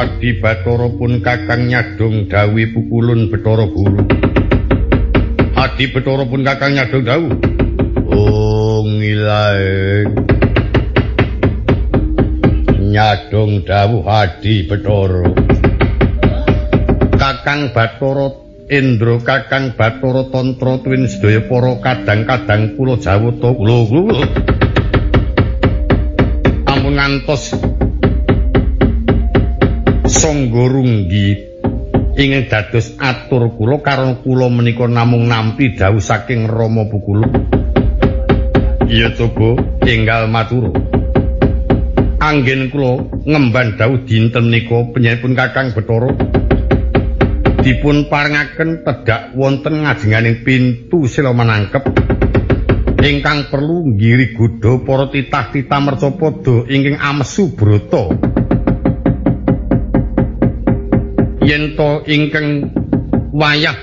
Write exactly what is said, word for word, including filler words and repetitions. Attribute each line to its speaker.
Speaker 1: Adi Bathara pun kakang nyadong dawuh pukulun Bathara Guru. Adi Bathara pun kakang nyadong dawuh. Oh ngilae. Nyadong dawuh Adi Bathara. Kakang Bathara Indra kakang Bathara Tantra tuwin sedaya para kadang-kadang kula jawata kula. Ampun ngantos sangga runggi ingin dados atur kula karena kula menika namung nampi dawuh saking Rama Bukulu. Iya coba enggal matur. Anggen kula ngemban dawuh dinten nika penyanipun kakang Bathara dipun parengaken tedhak wonten ngajenganing pintu sila manangkep ingkang perlu nggiri godha para titah-titah mercapada ingkang amesu brata yen to ingkang wayah